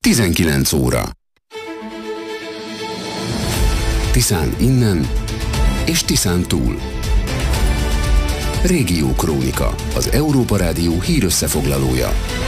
19 óra. Tiszán innen és Tiszán túl. Régiókrónika, az Európa Rádió hírösszefoglalója.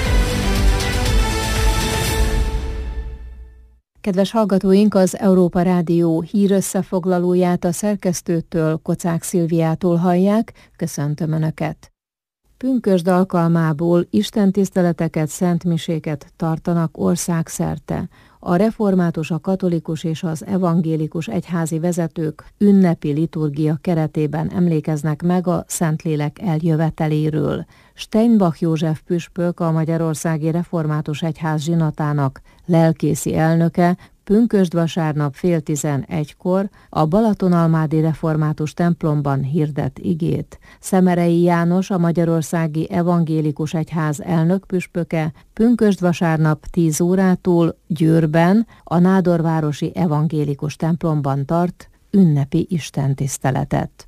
Kedves hallgatóink, az Európa Rádió hírösszefoglalóját a szerkesztőtől, Kocák Szilviától hallják. Köszöntöm Önöket! Pünkösd alkalmából istentiszteleteket, szentmiséket tartanak országszerte. A református, a katolikus és az evangélikus egyházi vezetők ünnepi liturgia keretében emlékeznek meg a Szentlélek eljöveteléről. Steinbach József püspök, a Magyarországi Református Egyház zsinatának lelkészi elnöke pünkösd vasárnap 10:30-kor a Balatonalmádi Református templomban hirdet igét. Szemerei János, a Magyarországi Evangélikus Egyház elnökpüspöke pünkösd vasárnap 10 órától Győrben, a Nádorvárosi Evangélikus templomban tart ünnepi istentiszteletet.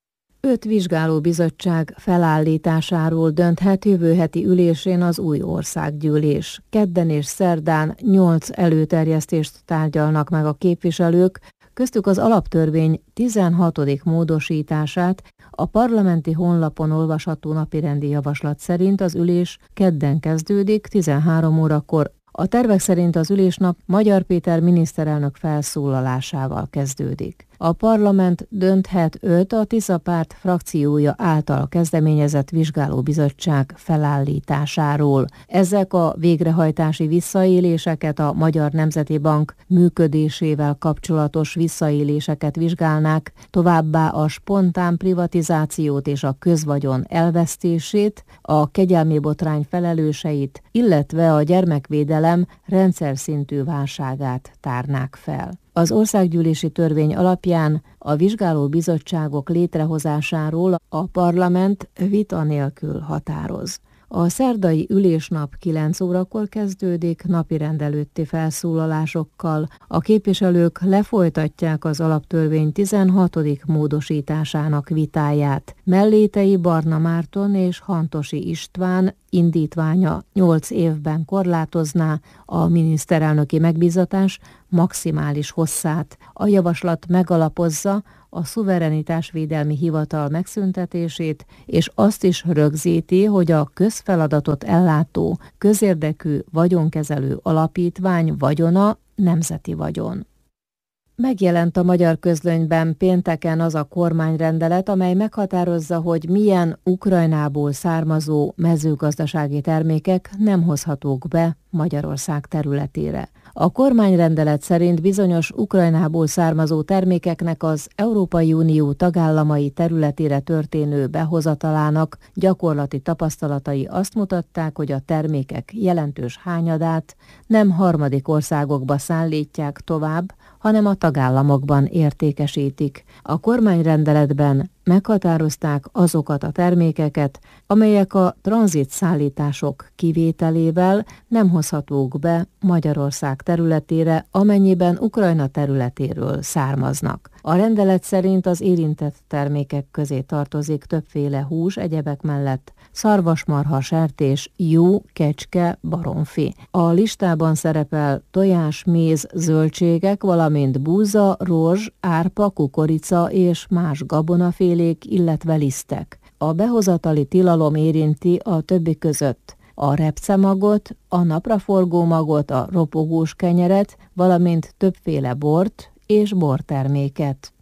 5 vizsgálóbizottság felállításáról dönthet jövő heti ülésén az új országgyűlés. Kedden és szerdán 8 előterjesztést tárgyalnak meg a képviselők, köztük az alaptörvény 16. módosítását. A parlamenti honlapon olvasható napirendi javaslat szerint az ülés kedden kezdődik 13 órakor. A tervek szerint az ülésnap Magyar Péter miniszterelnök felszólalásával kezdődik. A parlament dönthet 5 a Tisza Párt frakciója által kezdeményezett vizsgálóbizottság felállításáról. Ezek a végrehajtási visszaéléseket, a Magyar Nemzeti Bank működésével kapcsolatos visszaéléseket vizsgálnák, továbbá a spontán privatizációt és a közvagyon elvesztését, a kegyelmi botrány felelőseit, illetve a gyermekvédelem rendszer szintű válságát tárnák fel. Az országgyűlési törvény alapján a vizsgálóbizottságok létrehozásáról a parlament vita nélkül határoz. A szerdai ülésnap 9 órakor kezdődik napirend előtti felszólalásokkal. A képviselők lefolytatják az alaptörvény 16. módosításának vitáját. Mellétei Barna Márton és Hantosi István indítványa 8 évben korlátozná a miniszterelnöki megbízatás maximális hosszát. A javaslat megalapozza a szuverenitásvédelmi hivatal megszüntetését, és azt is rögzíti, hogy a közfeladatot ellátó, közérdekű vagyonkezelő alapítvány vagyona nemzeti vagyon. Megjelent a Magyar Közlönyben pénteken az a kormányrendelet, amely meghatározza, hogy milyen Ukrajnából származó mezőgazdasági termékek nem hozhatók be Magyarország területére. A kormányrendelet szerint bizonyos Ukrajnából származó termékeknek az Európai Unió tagállamai területére történő behozatalának gyakorlati tapasztalatai azt mutatták, hogy a termékek jelentős hányadát nem harmadik országokba szállítják tovább, hanem a tagállamokban értékesítik. A kormányrendeletben meghatározták azokat a termékeket, amelyek a tranzitszállítások kivételével nem hozhatók be Magyarország területére, amennyiben Ukrajna területéről származnak. A rendelet szerint az érintett termékek közé tartozik többféle hús, egyebek mellett szarvasmarha, sertés, jó, kecske, baromfi. A listában szerepel tojás, méz, zöldségek, valamint búza, rozs, árpa, kukorica és más gabonafélék, illetve lisztek. A behozatali tilalom érinti a többi között a repcemagot, a napraforgó magot, a ropogós kenyeret, valamint többféle bort és borterméket.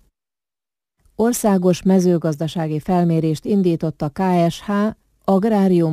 Országos mezőgazdasági felmérést indított a KSH Agrárium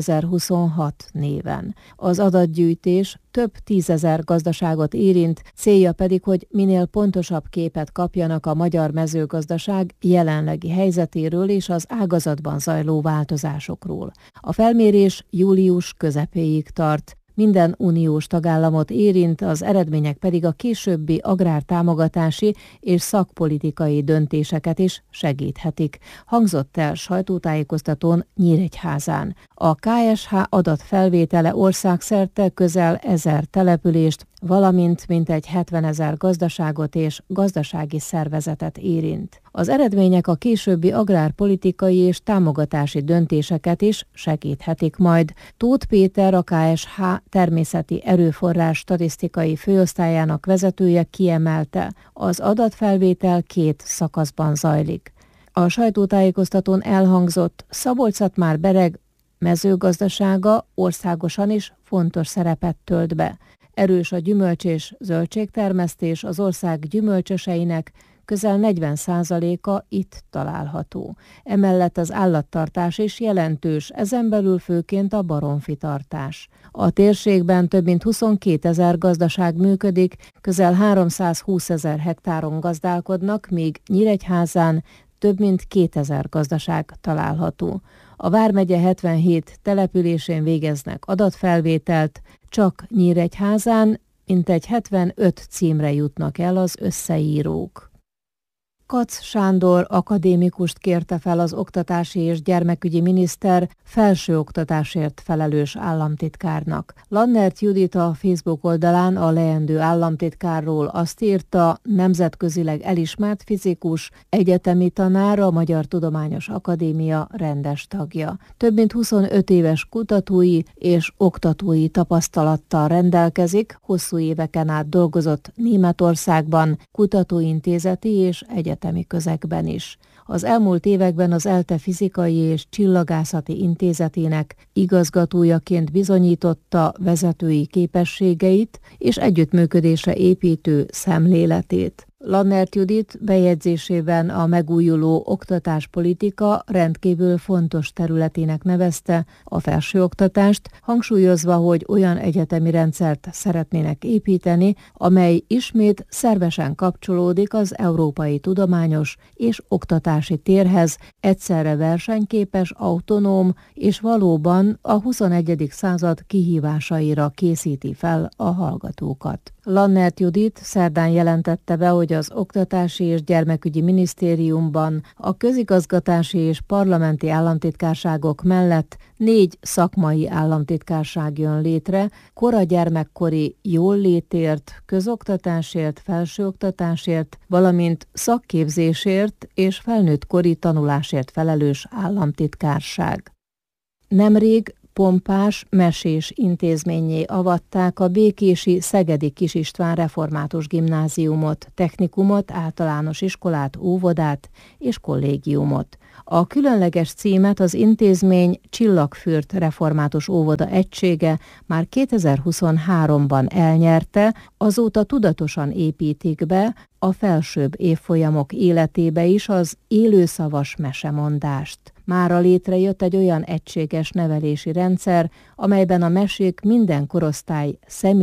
2026 néven. Az adatgyűjtés több 10 000 gazdaságot érint, célja pedig, hogy minél pontosabb képet kapjanak a magyar mezőgazdaság jelenlegi helyzetéről és az ágazatban zajló változásokról. A felmérés július közepéig tart. Minden uniós tagállamot érint, az eredmények pedig a későbbi agrártámogatási és szakpolitikai döntéseket is segíthetik, hangzott el sajtótájékoztatón Nyíregyházán. A KSH adatfelvétele országszerte közel 1000 települést, valamint mintegy 70 000 gazdaságot és gazdasági szervezetet érint. Az eredmények a későbbi agrárpolitikai és támogatási döntéseket is segíthetik majd. Tóth Péter, a KSH természeti erőforrás statisztikai főosztályának vezetője kiemelte, az adatfelvétel 2 szakaszban zajlik. A sajtótájékoztatón elhangzott, Szabolcs-Szatmár-Bereg mezőgazdasága országosan is fontos szerepet tölt be. Erős a gyümölcs és zöldségtermesztés, az ország gyümölcsöseinek közel 40%-a itt található. Emellett az állattartás is jelentős, ezen belül főként a baromfitartás. A térségben több mint 22 000 gazdaság működik, közel 320 000 hektáron gazdálkodnak, míg Nyíregyházán több mint 2000 gazdaság található. A vármegye 77 településén végeznek adatfelvételt, csak Nyíregyházán mintegy 75 címre jutnak el az összeírók. Kac Sándor akadémikust kérte fel az oktatási és gyermekügyi miniszter felsőoktatásért felelős államtitkárnak. Lannert Judit a Facebook oldalán a leendő államtitkárról azt írta, nemzetközileg elismert fizikus, egyetemi tanár, a Magyar Tudományos Akadémia rendes tagja. Több mint 25 éves kutatói és oktatói tapasztalattal rendelkezik, hosszú éveken át dolgozott Németországban, kutatóintézeti és egyetemi közegben is. Az elmúlt években az ELTE Fizikai és Csillagászati Intézetének igazgatójaként bizonyította vezetői képességeit és együttműködésre építő szemléletét. Lannert Judit bejegyzésében a megújuló oktatáspolitika rendkívül fontos területének nevezte a felsőoktatást, hangsúlyozva, hogy olyan egyetemi rendszert szeretnének építeni, amely ismét szervesen kapcsolódik az európai tudományos és oktatási térhez, egyszerre versenyképes, autonóm és valóban a 21. század kihívásaira készíti fel a hallgatókat. Lannert Judit szerdán jelentette be, hogy az Oktatási és Gyermekügyi Minisztériumban a közigazgatási és parlamenti államtitkárságok mellett 4 szakmai államtitkárság jön létre, koragyermekkori jóllétért, közoktatásért, felsőoktatásért, valamint szakképzésért és felnőttkori tanulásért felelős államtitkárság. Nemrég pompás, mesés intézménnyé avatták a békési Szegedi Kis István Református Gimnáziumot, technikumot, általános iskolát, óvodát és kollégiumot. A különleges címet az intézmény Csillagfürt Református Óvoda egysége már 2023-ban elnyerte, azóta tudatosan építik be a felsőbb évfolyamok életébe is az élőszavas mesemondást. Mára létrejött egy olyan egységes nevelési rendszer, amelyben a mesék minden korosztály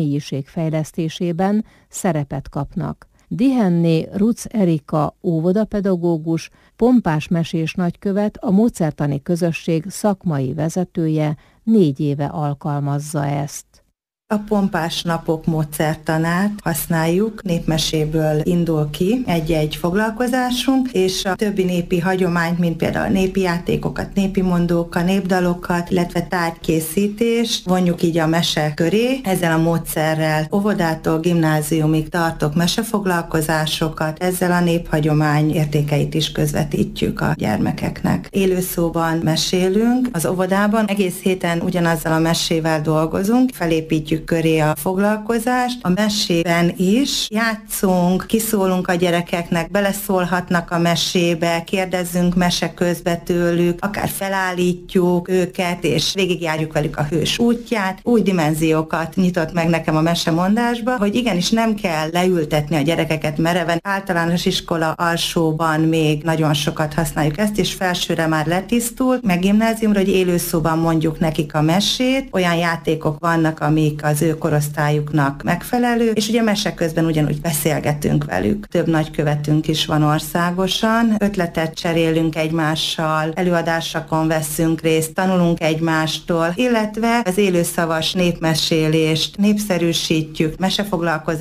személyiségfejlesztésében szerepet kapnak. Dihenné Ruc Erika óvodapedagógus, pompás mesés nagykövet, a módszertani közösség szakmai vezetője 4 éve alkalmazza ezt. A pompás napok módszertanát használjuk, népmeséből indul ki egy-egy foglalkozásunk, és a többi népi hagyományt, mint például népi játékokat, népi mondókat, népdalokat, illetve tárgykészítést vonjuk így a mese köré. Ezzel a módszerrel óvodától gimnáziumig tartok mesefoglalkozásokat, ezzel a néphagyomány értékeit is közvetítjük a gyermekeknek. Élőszóban mesélünk, az óvodában egész héten ugyanazzal a mesével dolgozunk, felépítjük köré a foglalkozást. A mesében is játszunk, kiszólunk a gyerekeknek, beleszólhatnak a mesébe, kérdezzünk mese közbe tőlük, akár felállítjuk őket, és végigjárjuk velük a hős útját. Új dimenziókat nyitott meg nekem a mesemondásba, hogy igenis nem kell leültetni a gyerekeket mereven. Általános iskola alsóban még nagyon sokat használjuk ezt, és felsőre már letisztult, meg gimnáziumra, hogy élőszóban mondjuk nekik a mesét. Olyan játékok vannak, amik az ő korosztályuknak megfelelő, és ugye mese közben ugyanúgy beszélgetünk velük. Több nagykövetünk is van országosan, ötletet cserélünk egymással, előadásokon veszünk részt, tanulunk egymástól, illetve az élőszavas népmesélést népszerűsítjük,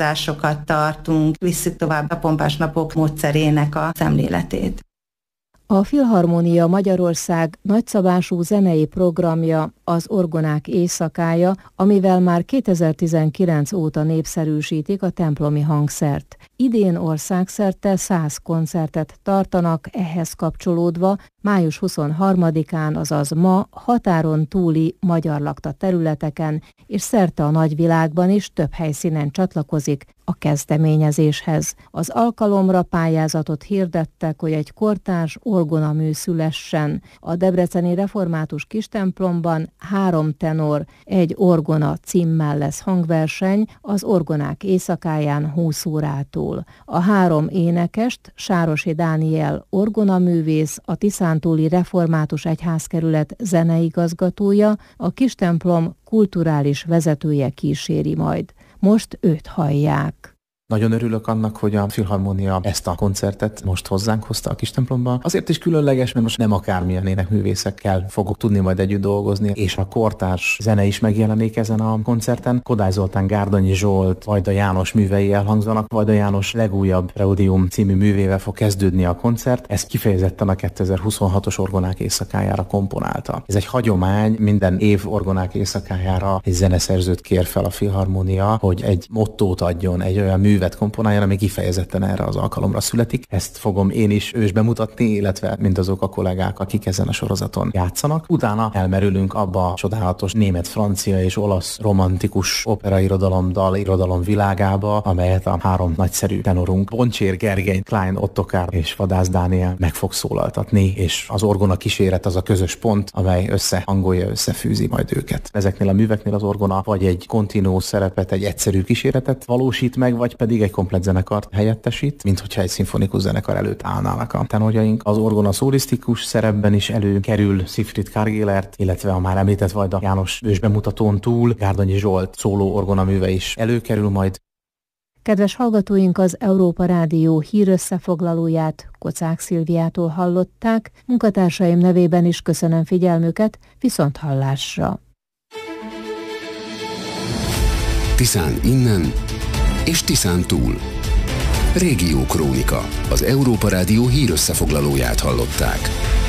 mesefoglalkozásokat tartunk, visszük tovább a pompás napok módszerének a szemléletét. A Filharmónia Magyarország nagyszabású zenei programja az Orgonák éjszakája, amivel már 2019 óta népszerűsítik a templomi hangszert. Idén országszerte 100 koncertet tartanak, ehhez kapcsolódva május 23-án, azaz ma határon túli magyar lakta területeken és szerte a nagyvilágban is több helyszínen csatlakozik a kezdeményezéshez. Az alkalomra pályázatot hirdettek, hogy egy kortárs orgonamű szülessen. A debreceni református kistemplomban 3 tenor, 1 orgona címmel lesz hangverseny az Orgonák éjszakáján 20 órától. A 3 énekest, Sárosi Dániel orgonaművész, a tiszántúli református egyházkerület zeneigazgatója, a kistemplom kulturális vezetője kíséri majd. Most őt hallják. Nagyon örülök annak, hogy a Filharmónia ezt a koncertet most hozzánk hozta a kistemplomba. Azért is különleges, mert most nem akármilyen énekművészekkel fogok tudni majd együtt dolgozni, és a kortárs zene is megjelenik ezen a koncerten. Kodály Zoltán, Gárdonyi Zsolt, Vajda János művei elhangzanak. Vajda János legújabb Preludium című művével fog kezdődni a koncert. Ezt kifejezetten a 2026-os Orgonák éjszakájára komponálta. Ez egy hagyomány, minden év Orgonák éjszakájára egy zeneszerzőt kér fel a Filharmónia, hogy egy mottót adjon, egy olyan művet komponáljon, ami kifejezetten erre az alkalomra születik. Ezt fogom én is ősbe mutatni, illetve mindazok a kollégák, akik ezen a sorozaton játszanak. Utána elmerülünk abba a csodálatos német, francia és olasz romantikus operairodalom, dalirodalom világába, amelyet a 3 nagyszerű tenorunk, Boncsér Gergely, Klein Ottokár és Vadász Dániel meg fog szólaltatni, és az orgona kíséret az a közös pont, amely összehangolja, összefűzi majd őket. Ezeknél a műveknél az orgona vagy egy kontinuó szerepet, egy egyszerű kíséretet valósít meg, vagy pedig egy komplett zenekart helyettesít, mint hogyha egy szimfonikus zenekar előtt állnának a tenorjaink. Az orgona szólisztikus szerepben is előkerül Siegfried Kargélert, illetve a már említett Vajda János ősbemutatón túl Gárdonyi Zsolt szóló orgonaműve is előkerül majd. Kedves hallgatóink, az Európa Rádió hírösszefoglalóját Kocák Szilviától hallották. Munkatársaim nevében is köszönöm figyelmüket, viszonthallásra. Tiszán innen és Tiszán túl. Régió Krónika. Az Európa Rádió hírösszefoglalóját hallották.